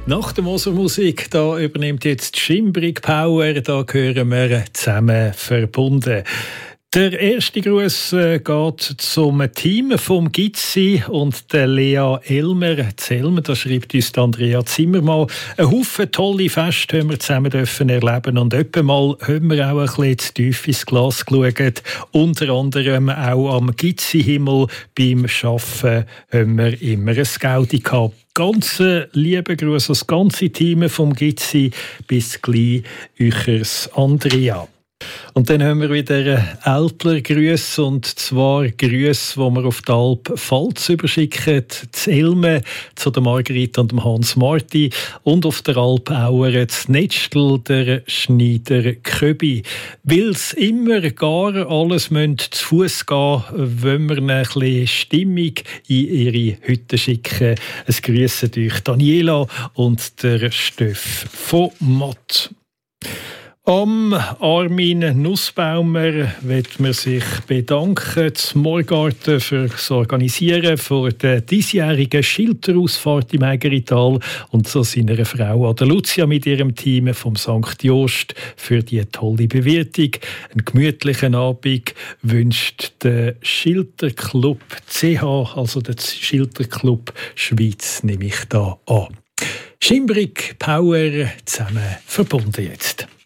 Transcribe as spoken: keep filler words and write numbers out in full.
Nach der Moser-Musik, da übernimmt jetzt Schimbrig Power, da hören wir «Zusammen verbunden». Der erste Gruß äh, geht zum Team vom Gizzi und der Lea Elmer. Zelmer, da schreibt uns Andrea Zimmermann. Ein Haufen tolle Feste haben wir zusammen dürfen erleben und etwa mal haben wir auch ein bisschen zu tief ins Glas geschaut. Unter anderem auch am Gizzi-Himmel beim Arbeiten haben wir immer ein Gaudi gehabt. Ganz lieben Gruß an das ganze Team vom Gizzi. Bis gleich, euchers Andrea. Und dann haben wir wieder ältler Grüße, und zwar Grüße, die wir auf die Alp Pfalz überschicken, zu Elme, zu der Margrit und dem Hans Marti, und auf der Alp Auer zu Netztel, der Schneider Köbi. Weil es immer gar alles zu Fuß gehen müssen, wollen wir ein bisschen Stimmung in ihre Hütte schicken. Es grüßen euch Daniela und der Steff von Matt. Am Armin Nussbaumer wird man sich bedanken, zum Morgarten für das Organisieren für die diesjährige Schilterausfahrt im Ägerital und zu seiner Frau Ada Lucia mit ihrem Team vom Sankt Jost für die tolle Bewirtung. Einen gemütlichen Abend wünscht der Schilterclub C H, also der Schilterclub Schweiz, nehme ich da an. Schimbrig Power, zusammen verbunden jetzt.